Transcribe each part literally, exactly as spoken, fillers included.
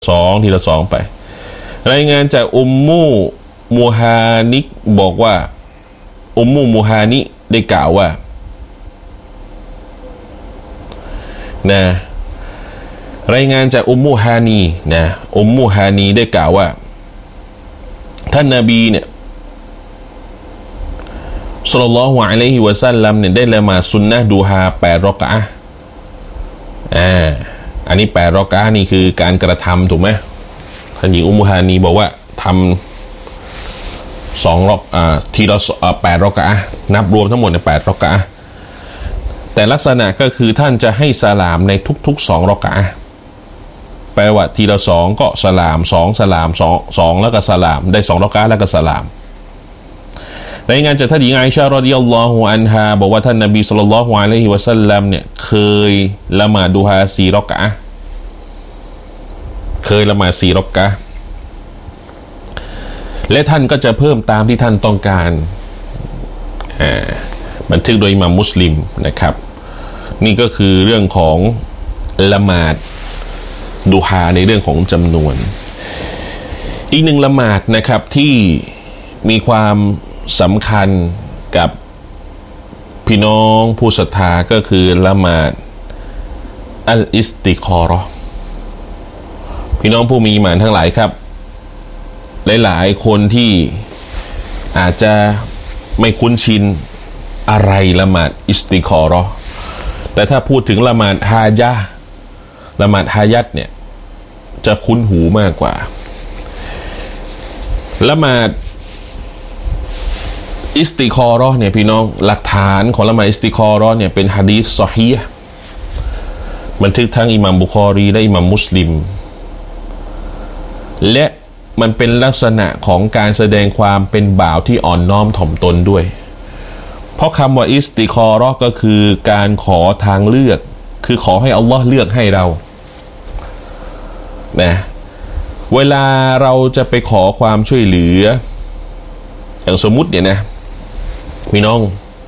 สองทีละสองไปรายงานจากอุมมูมูฮานิกบอกว่าอุมมูมูฮานิได้กล่าวว่านะรายงานจากอุมมูฮานีนะอุมมูฮานีได้กล่าวว่าท่านนบีเนี่ยศ็อลลัลลอฮุอะลัยฮิวะซัลลัมเนี่ยได้ละหมาดซุนนะห์ดูฮาแปดรอกะอะห์อ่าอันนี้แปดรอกะอะห์นี่คือการกระทำถูกไหมท่านหญิงอุมมูฮานีบอกว่าทำสองรอกอ่าทีละแปดรอกะอะห์นับรวมทั้งหมดในแปดรอกะอะห์แต่ลักษณะก็คือท่านจะให้สลามในทุกๆสองรอกะอะห์แปลว่าทีละสองก็สลามสองสลามสองสองแล้วก็สลามได้สองรอกะอะห์แล้วก็สลามรายงานจากท่านหญิงอาอิชะฮ์รอฎิยัลลอฮุอันฮาบอกว่าท่านนบีศ็อลลัลลอฮุอะลัยฮิวะซัลลัมเนี่ยเคยละหมาดดูฮาสี่รอกะอะห์เคยละหมาดสี่รอกะอะห์และท่านก็จะเพิ่มตามที่ท่านต้องการอ่าบันทึกโดยอิหม่ามมุสลิมนะครับนี่ก็คือเรื่องของละหมาดดูฮาในเรื่องของจำนวนอีกหนึ่งละหมาดนะครับที่มีความสำคัญกับพี่น้องผู้ศรัทธาก็คือละหมาดอัลอิสติคอเราะห์พี่น้องผู้มีอีหม่านทั้งหลายครับหลายๆคนที่อาจจะไม่คุ้นชินอะไรละหมาดอิสติคอเราะห์แต่ถ้าพูดถึงละหมาดฮาญะห์ละหมาดฮาญัตเนี่ยจะคุ้นหูมากกว่าละหมาดอิสติคอเราะห์เนี่ยพี่น้องหลักฐานของละหมาดอิสติคอเราะห์เนี่ยเป็นหะดีษซอฮีฮ์บันทึกทั้งอิหม่ามบุคอรีและอิหม่ามมุสลิมและมันเป็นลักษณะของการแสดงความเป็นบ่าวที่อ่อนน้อมถ่อมตนด้วยเพราะคำว่าอิสติคอเราะห์ก็คือการขอทางเลือกคือขอให้อัลลอฮ์เลือกให้เรานะเวลาเราจะไปขอความช่วยเหลืออย่างสมมุติเนี่ยนะพี่น้อง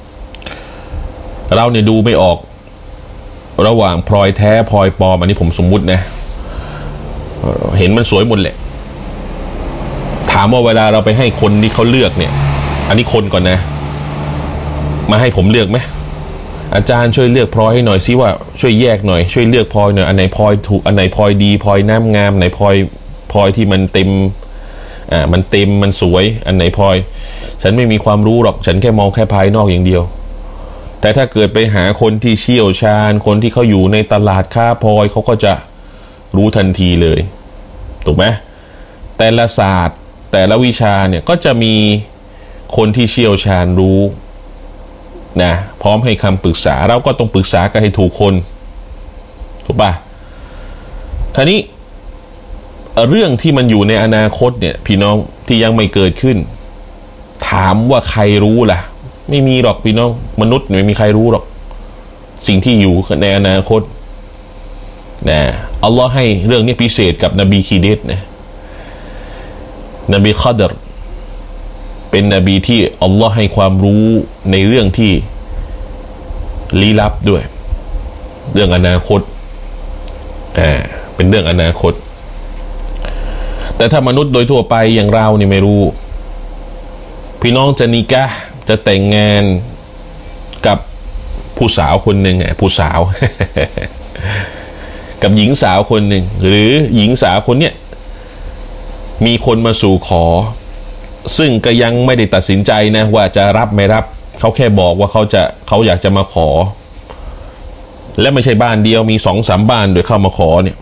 เราเนี่ยดูไม่ออกระหว่างพลอยแท้พลอยปลอมอันนี้ผมสมมุตินะเห็นมันสวยหมดแหละถามว่าเวลาเราไปให้คนที่เขาเลือกเนี่ยอันนี้คนก่อนนะมาให้ผมเลือกไหมอาจารย์ช่วยเลือกพลอยให้หน่อยซิว่าช่วยแยกหน่อยช่วยเลือกพลอยหน่อยอันไหนพลอยถูกอันไหนพลอยดีพลอยน้ำงามไหนพลอยพลอยที่มันเต็มอ่ามันเต็มมันสวยอันไหนพลอยฉันไม่มีความรู้หรอกฉันแค่มองแค่ภายนอกอย่างเดียวแต่ถ้าเกิดไปหาคนที่เชี่ยวชาญคนที่เขาอยู่ในตลาดค้าพลอยเขาก็จะรู้ทันทีเลยถูกไหมแต่ละศาสตร์แต่ละวิชาเนี่ยก็จะมีคนที่เชี่ยวชาญรู้นะพร้อมให้คำปรึกษาเราก็ต้องปรึกษากันให้ถูกคนถูกป่ะคราวนี้เรื่องที่มันอยู่ในอนาคตเนี่ยพี่น้องที่ยังไม่เกิดขึ้นถามว่าใครรู้ล่ะไม่มีหรอกพี่น้องมนุษย์ไม่มีใครรู้หรอกสิ่งที่อยู่ในอนาคตนะอัลลอฮ์ให้เรื่องนี้พิเศษกับนบีคีเดตนะนบีคอดรเป็นนบีที่อัลลอฮ์ให้ความรู้ในเรื่องที่ลี้ลับด้วยเรื่องอนาคตอ่าเป็นเรื่องอนาคตแต่ถ้ามนุษย์โดยทั่วไปอย่างเรานี่ไม่รู้พี่น้องจะนิกะห์จะแต่งงานกับผู้สาวคนหนึ่งอ่ะผู้สาว กับหญิงสาวคนหนึ่งหรือหญิงสาวคนเนี้ยมีคนมาสู่ขอซึ่งก็ยังไม่ได้ตัดสินใจนะว่าจะรับไม่รับเขาแค่บอกว่าเขาจะเขาอยากจะมาขอและไม่ใช่บ้านเดียวมีสองสามบ้านโดยเข้ามาขอเนี่ย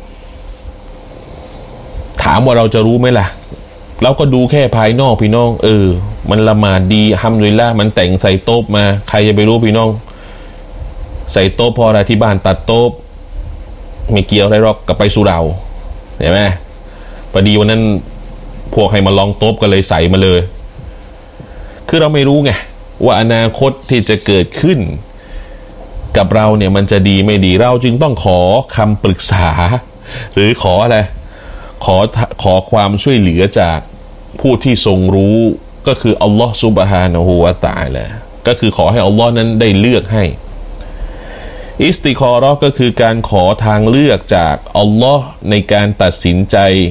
ถามว่าเราจะรู้ไหมล่ะเราก็ดูแค่ภายนอกพี่น้องเออมันละหมาดดีฮัมดุลิลละห์มันแต่งใส่โต๊ะมาใครจะไปรู้พี่น้องใส่โต๊ะพออะไรที่บ้านตัดโต๊ะไม่เกี่ยวอะไรหรอกกับไปสุเหร่าเห็นไหมพอดีวันนั้นพวกให้มาลองโต๊ะกันเลยใส่มาเลยคือเราไม่รู้ไงว่าอนาคตที่จะเกิดขึ้นกับเราเนี่ยมันจะดีไม่ดีเราจึงต้องขอคำปรึกษาหรือขออะไรขอขอความช่วยเหลือจากผู้ที่ทรงรู้ก็คืออัลลอฮฺซุบฮานะฮูวะตะอาลาก็คือขอให้อัลลอฮ์นั้นได้เลือกให้อิสติคอเราะห์ก็คือการขอทางเลือกจากอัลลอฮ์ในการตัดสินใจ